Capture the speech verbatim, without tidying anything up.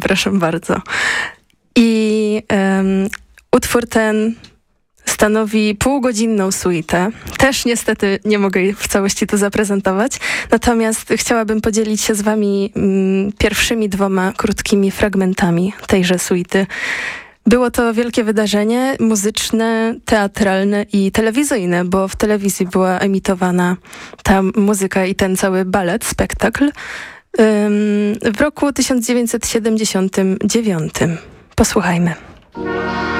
Proszę bardzo. I um, utwór ten stanowi półgodzinną suitę. Też niestety nie mogę w całości to zaprezentować, natomiast chciałabym podzielić się z wami mm, pierwszymi dwoma krótkimi fragmentami tejże suity. Było to wielkie wydarzenie muzyczne, teatralne i telewizyjne, bo w telewizji była emitowana ta muzyka i ten cały balet, spektakl ym, w roku tysiąc dziewięćset siedemdziesiątym dziewiątym. Posłuchajmy.